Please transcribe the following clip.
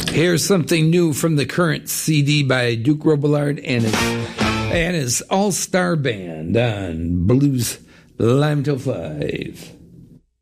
Here's something new from the current CD by Duke Robillard and his all-star band on Blues Lime Till 5.